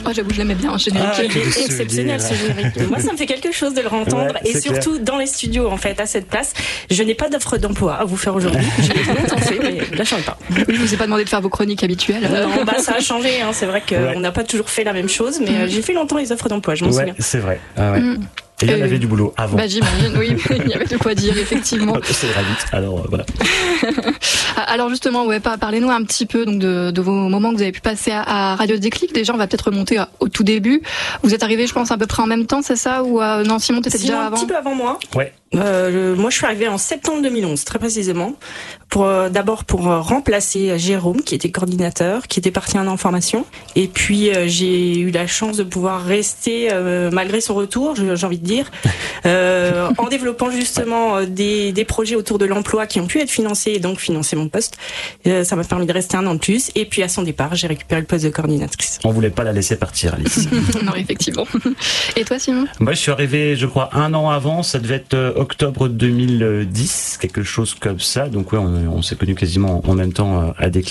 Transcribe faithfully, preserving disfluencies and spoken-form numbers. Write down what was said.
Oh, j'avoue, je l'aimais bien, générique. Ah, il est exceptionnel ce générique. Moi, ça me fait quelque chose de le entendre, Ouais, et surtout clair. dans les studios, en fait, à cette place. Je n'ai pas d'offre d'emploi à vous faire aujourd'hui. Je l'ai longtemps fait, mais là, j'en ai pas. Oui, je vous ai pas demandé de faire vos chroniques habituelles. Non, bah, ça a changé, hein. C'est vrai qu'on Ouais. n'a pas toujours fait la même chose, mais euh, j'ai fait longtemps les offres d'emploi, je m'en Ouais, souviens. c'est vrai. Ah ouais. Mm. Et il y en Euh, avait du boulot avant. Bah, j'imagine, oui, il y avait de quoi dire, effectivement. C'est très vite. Alors euh, voilà. Alors justement, ouais, pa- parlez-nous un petit peu donc de, de vos moments que vous avez pu passer à, à Radio Déclic. Déjà, on va peut-être remonter à- au tout début. Vous êtes arrivé, je pense, à peu près en même temps, c'est ça? Ou euh, non, Simon, t'étais Sinon, déjà un avant? petit peu avant moi. Ouais. Euh, moi, je suis arrivée en septembre deux mille onze, très précisément. Pour euh, d'abord pour euh, remplacer Jérôme, qui était coordinateur, qui était parti un an en formation. Et puis euh, j'ai eu la chance de pouvoir rester euh, malgré son retour, je- j'ai envie de dire, euh, en développant justement euh, des, des projets autour de l'emploi qui ont pu être financés et donc financer mon poste. Euh, ça m'a permis de rester un an de plus. Et puis à son départ, j'ai récupéré le poste de coordinatrice. On voulait pas la laisser partir, Alice. Non, effectivement. Et toi, Simon? Moi, je suis arrivé, je crois, un an avant. Ça devait être euh, octobre deux mille dix, quelque chose comme ça. Donc ouais, on, on s'est connus quasiment en même temps euh, à Déclic.